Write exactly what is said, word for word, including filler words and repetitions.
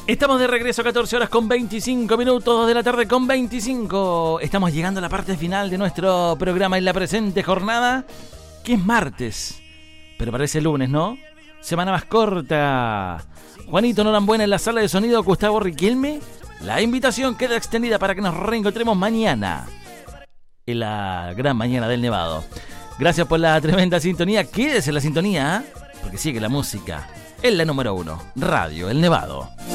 Estamos de regreso, catorce horas con veinticinco minutos, dos de la tarde con veinticinco. Estamos llegando a la parte final de nuestro programa en la presente jornada, que es martes, pero parece lunes, ¿no? Semana más corta. Juanito Norambuena en la sala de sonido, Gustavo Riquelme. La invitación queda extendida para que nos reencontremos mañana, en la gran mañana del Nevado. Gracias por la tremenda sintonía. Quédese en la sintonía, ¿eh? Porque sigue la música. Es la número uno, Radio El Nevado.